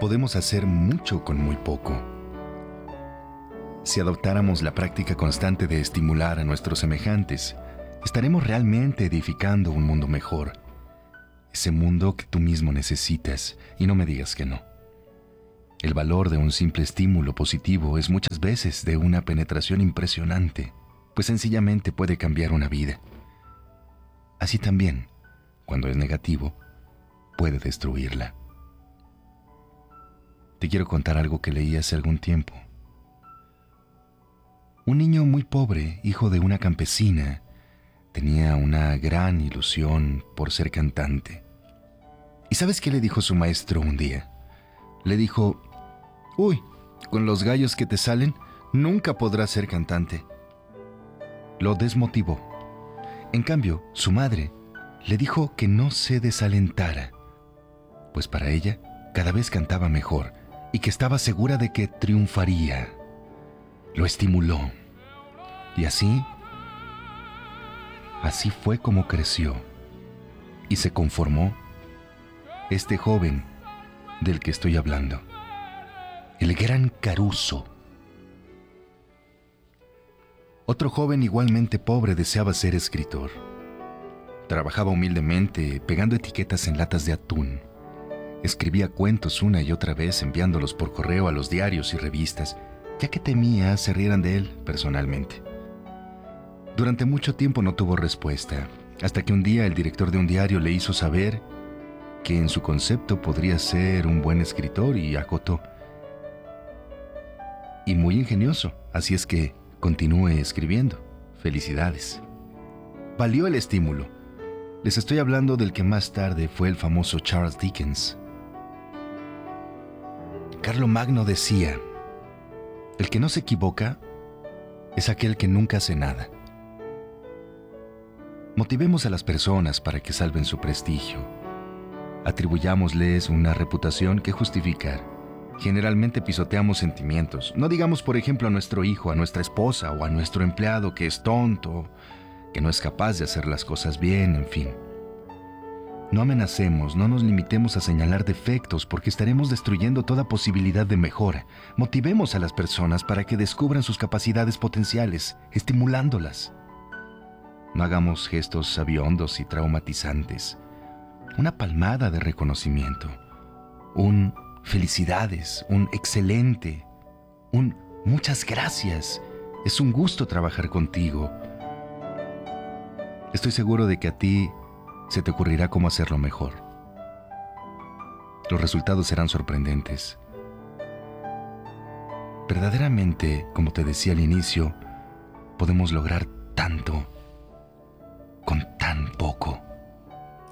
podemos hacer mucho con muy poco. Si adoptáramos la práctica constante de estimular a nuestros semejantes, estaremos realmente edificando un mundo mejor. Ese mundo que tú mismo necesitas, y no me digas que no. El valor de un simple estímulo positivo es muchas veces de una penetración impresionante, pues sencillamente puede cambiar una vida. Así también, cuando es negativo, puede destruirla. Te quiero contar algo que leí hace algún tiempo. Un niño muy pobre, hijo de una campesina, tenía una gran ilusión por ser cantante. ¿Y sabes qué le dijo su maestro un día? Le dijo: «Uy, con los gallos que te salen, nunca podrás ser cantante». Lo desmotivó. En cambio, su madre le dijo que no se desalentara, pues para ella cada vez cantaba mejor y que estaba segura de que triunfaría. Lo estimuló. Y así fue como creció y se conformó este joven del que estoy hablando, el gran Caruso. Otro joven igualmente pobre deseaba ser escritor. Trabajaba humildemente pegando etiquetas en latas de atún. Escribía cuentos una y otra vez enviándolos por correo a los diarios y revistas, ya que temía se rieran de él personalmente. Durante mucho tiempo no tuvo respuesta, hasta que un día el director de un diario le hizo saber que en su concepto podría ser un buen escritor y acotó: «Y muy ingenioso, así es que continúe escribiendo. Felicidades». Valió el estímulo. Les estoy hablando del que más tarde fue el famoso Charles Dickens. Carlomagno decía: «El que no se equivoca es aquel que nunca hace nada». Motivemos a las personas para que salven su prestigio. Atribuyámosles una reputación que justificar. Generalmente pisoteamos sentimientos. No digamos, por ejemplo, a nuestro hijo, a nuestra esposa o a nuestro empleado que es tonto, que no es capaz de hacer las cosas bien, en fin. No amenacemos, no nos limitemos a señalar defectos porque estaremos destruyendo toda posibilidad de mejora. Motivemos a las personas para que descubran sus capacidades potenciales, estimulándolas. No hagamos gestos sabiondos y traumatizantes. Una palmada de reconocimiento, un felicidades, un excelente, un muchas gracias. Es un gusto trabajar contigo. Estoy seguro de que a ti se te ocurrirá cómo hacerlo mejor. Los resultados serán sorprendentes. Verdaderamente, como te decía al inicio, podemos lograr tanto